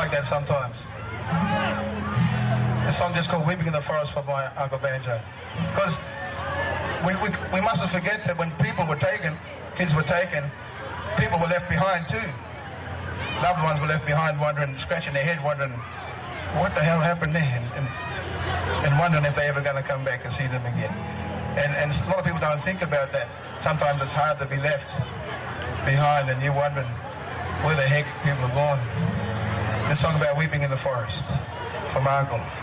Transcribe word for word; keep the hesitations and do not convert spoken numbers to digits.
like that sometimes. The song just called Weeping in the Forest for my Uncle Banjo. Because we, we, we mustn't forget that when people were taken, kids were taken, people were left behind too. Loved ones were left behind wondering, scratching their head, wondering, what the hell happened there? And, and, and wondering if they're ever going to come back and see them again. And, and a lot of people don't think about that. Sometimes it's hard to be left behind and you're wondering where the heck people are gone. This song about weeping in the forest for my uncle.